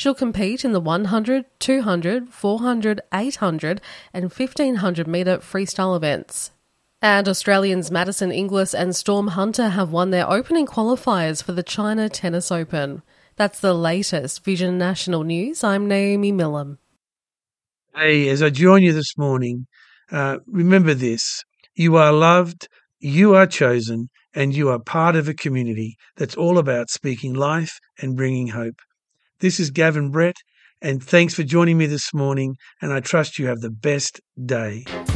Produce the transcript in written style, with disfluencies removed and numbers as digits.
She'll compete in the 100, 200, 400, 800 and 1500 metre freestyle events. And Australians Madison Inglis and Storm Hunter have won their opening qualifiers for the China Tennis Open. That's the latest Vision National News. I'm Naomi Millam. Hey, as I join you this morning, remember this. You are loved, you are chosen, and you are part of a community that's all about speaking life and bringing hope. This is Gavin Brett, and thanks for joining me this morning, and I trust you have the best day.